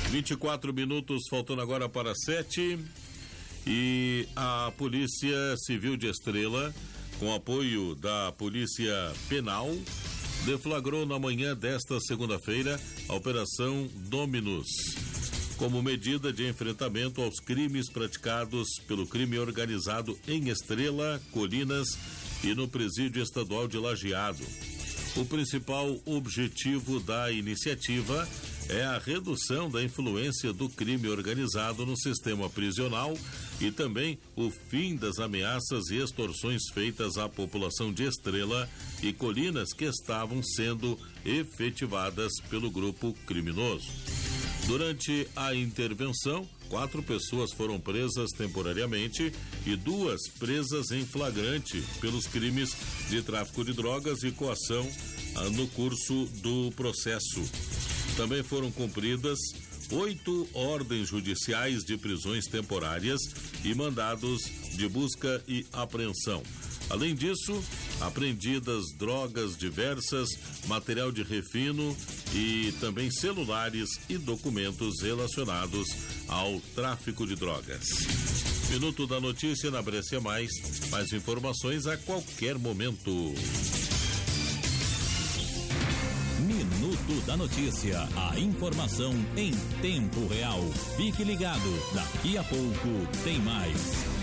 24 minutos, faltando agora para 7. E a Polícia Civil de Estrela, com apoio da Polícia Penal, deflagrou na manhã desta segunda-feira a Operação Dominus, como medida de enfrentamento aos crimes praticados pelo crime organizado em Estrela, Colinas e no Presídio Estadual de Lajeado. O principal objetivo da iniciativa é a redução da influência do crime organizado no sistema prisional e também o fim das ameaças e extorsões feitas à população de Estrela e Colinas que estavam sendo efetivadas pelo grupo criminoso. Durante a intervenção, 4 pessoas foram presas temporariamente e 2 presas em flagrante pelos crimes de tráfico de drogas e coação no curso do processo. Também foram cumpridas 8 ordens judiciais de prisões temporárias e mandados de busca e apreensão. Além disso, apreendidas drogas diversas, material de refino e também celulares e documentos relacionados ao tráfico de drogas. Minuto da notícia na Brescia Mais informações a qualquer momento. Minuto da notícia, a informação em tempo real. Fique ligado, daqui a pouco tem mais.